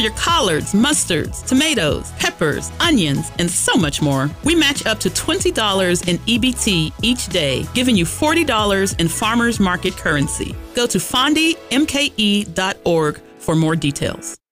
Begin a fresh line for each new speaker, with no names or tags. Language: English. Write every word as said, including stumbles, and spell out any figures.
your collards, mustards, tomatoes, peppers, onions, and so much more. We match up to twenty dollars in E B T each day, giving you forty dollars in farmers market currency. Go to fondy m k e dot org for more details.